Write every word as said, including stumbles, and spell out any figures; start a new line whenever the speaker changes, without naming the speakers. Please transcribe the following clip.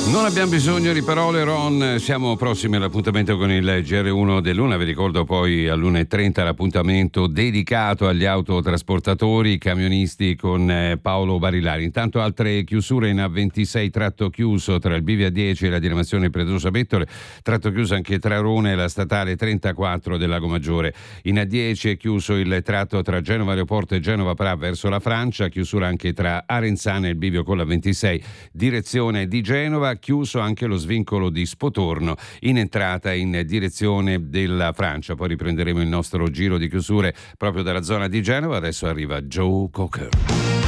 Non abbiamo bisogno di parole, Ron, siamo prossimi all'appuntamento con il G R uno dell'una. Vi ricordo poi all'una e trenta l'appuntamento dedicato agli autotrasportatori, camionisti con eh, Paolo Barilari. Intanto altre chiusure in A ventisei, tratto chiuso tra il B V A dieci e la diramazione Predrosa Bettole, tratto chiuso anche tra Rona e la statale trentaquattro del Lago Maggiore. In A dieci è chiuso il tratto tra Genova Aeroporto e Genova Pra verso la Francia, chiusura anche tra Arenzana e il bivio con la ventisei, direzione di Genova. Chiuso anche lo svincolo di Spotorno in entrata in direzione della Francia. Poi riprenderemo il nostro giro di chiusure proprio dalla zona di Genova. Adesso arriva Joe Cocker.